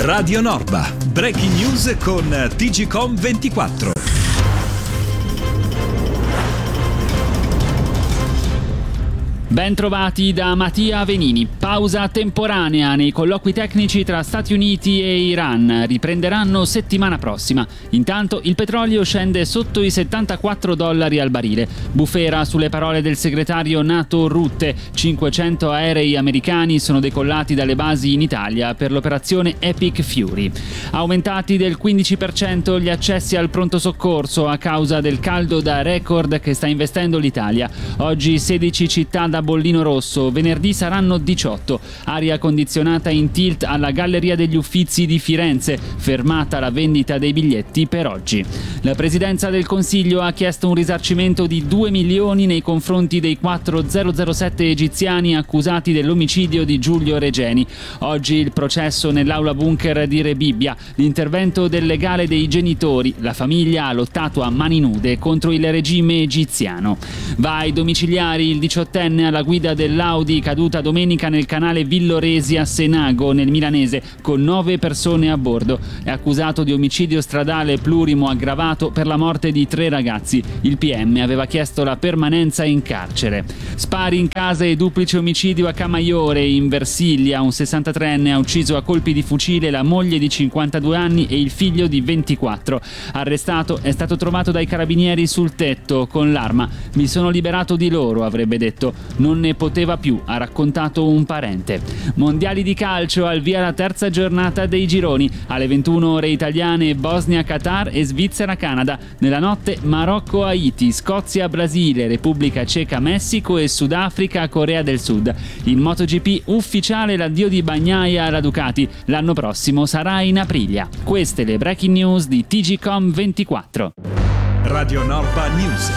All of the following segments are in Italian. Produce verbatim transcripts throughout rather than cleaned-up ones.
Radio Norba, breaking news con T G Com ventiquattro. Ben trovati da Mattia Venini. Pausa temporanea nei colloqui tecnici tra Stati Uniti e Iran. Riprenderanno settimana prossima. Intanto il petrolio scende sotto i settantaquattro dollari al barile. Bufera sulle parole del segretario NATO Rutte. cinquecento aerei americani sono decollati dalle basi in Italia per l'operazione Epic Fury. Aumentati del quindici per cento gli accessi al pronto soccorso a causa del caldo da record che sta investendo l'Italia. Oggi sedici città da bollino rosso, venerdì saranno diciotto. Aria condizionata in tilt alla Galleria degli Uffizi di Firenze, fermata la vendita dei biglietti per oggi. La Presidenza del Consiglio ha chiesto un risarcimento di due milioni nei confronti dei quattro zero zero sette egiziani accusati dell'omicidio di Giulio Regeni. Oggi il processo nell'aula bunker di Rebibbia, l'intervento del legale dei genitori. La famiglia ha lottato a mani nude contro il regime egiziano. Va ai domiciliari il diciottenne alla guida dell'Audi caduta domenica nel canale Villoresi a Senago, nel milanese, con nove persone a bordo. È accusato di omicidio stradale plurimo aggravato per la morte di tre ragazzi. Il P M aveva chiesto la permanenza in carcere. Spari in casa e duplice omicidio a Camaiore, in Versilia. Un sessantatreenne ha ucciso a colpi di fucile la moglie di cinquantadue anni e il figlio di ventiquattro. Arrestato, è stato trovato dai carabinieri sul tetto con l'arma. Mi sono liberato di loro, avrebbe detto. Non ne poteva più, ha raccontato un parente. Mondiali di calcio, al via la terza giornata dei gironi. Alle ventuno ore italiane Bosnia-Qatar e Svizzera-Canada. Nella notte Marocco-Haiti, Scozia-Brasile, Repubblica Ceca-Messico e Sudafrica-Corea del Sud. In MotoGP ufficiale l'addio di Bagnaia alla Ducati. L'anno prossimo sarà in Aprilia. Queste le breaking news di T G Com ventiquattro. Radio Norba News.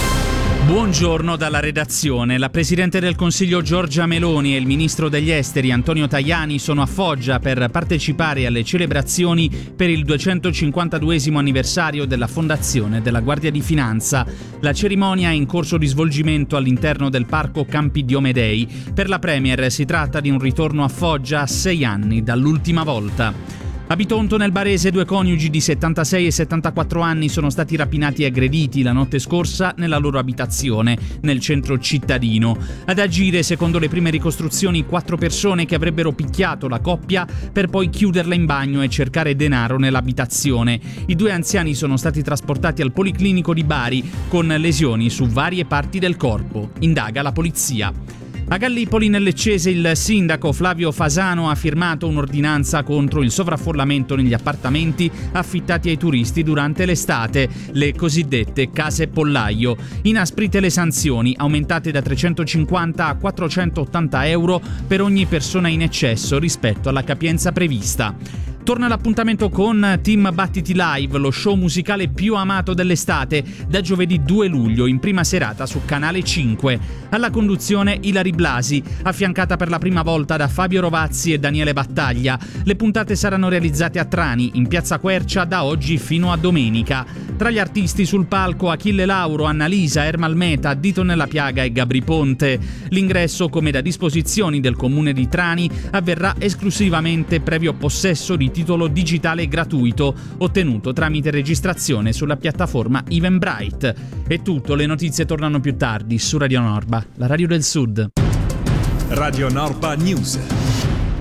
Buongiorno dalla redazione. La Presidente del Consiglio Giorgia Meloni e il Ministro degli Esteri Antonio Tajani sono a Foggia per partecipare alle celebrazioni per il duecentocinquantaduesimo anniversario della fondazione della Guardia di Finanza. La cerimonia è in corso di svolgimento all'interno del Parco Campi Diomedei. Per la Premier si tratta di un ritorno a Foggia a sei anni dall'ultima volta. A Bitonto nel Barese due coniugi di settantasei e settantaquattro anni sono stati rapinati e aggrediti la notte scorsa nella loro abitazione nel centro cittadino. Ad agire, secondo le prime ricostruzioni, quattro persone che avrebbero picchiato la coppia per poi chiuderla in bagno e cercare denaro nell'abitazione. I due anziani sono stati trasportati al Policlinico di Bari con lesioni su varie parti del corpo. Indaga la polizia. A Gallipoli nel Leccese il sindaco Flavio Fasano ha firmato un'ordinanza contro il sovraffollamento negli appartamenti affittati ai turisti durante l'estate, le cosiddette case pollaio. Inasprite le sanzioni, aumentate da trecentocinquanta a quattrocentottanta euro per ogni persona in eccesso rispetto alla capienza prevista. Torna l'appuntamento con Team Battiti Live, lo show musicale più amato dell'estate, da giovedì due luglio in prima serata su Canale cinque. Alla conduzione Ilari Blasi, affiancata per la prima volta da Fabio Rovazzi e Daniele Battaglia. Le puntate saranno realizzate a Trani, in Piazza Quercia, da oggi fino a domenica. Tra gli artisti sul palco Achille Lauro, Annalisa, Ermal Meta, Dito nella Piaga e Gabri Ponte. L'ingresso, come da disposizioni del comune di Trani, avverrà esclusivamente previo possesso di titolo digitale gratuito ottenuto tramite registrazione sulla piattaforma Eventbrite. È tutto, le notizie tornano più tardi su Radio Norba, la radio del Sud. Radio Norba News.